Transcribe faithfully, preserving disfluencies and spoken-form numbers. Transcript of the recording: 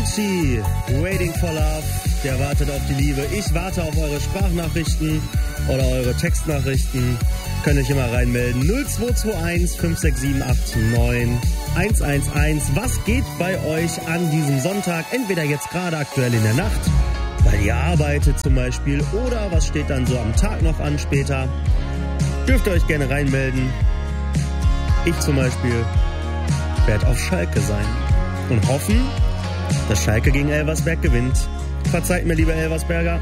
Avicii, Waiting for Love, der wartet auf die Liebe. Ich warte auf eure Sprachnachrichten oder eure Textnachrichten. Könnt ihr euch immer reinmelden. null zwei zwei eins fünf sechs sieben acht neun eins eins eins. Was geht bei euch an diesem Sonntag? Entweder jetzt gerade aktuell in der Nacht, weil ihr arbeitet zum Beispiel, oder was steht dann so am Tag noch an später? Dürft ihr euch gerne reinmelden. Ich zum Beispiel werde auf Schalke sein und hoffen, dass Schalke gegen Elversberg gewinnt. Verzeiht mir, liebe Elversberger.